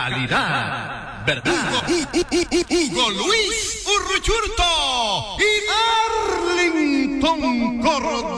calidad, ¿verdad? Hugo Luis Urruchurto y Arlington Cordero.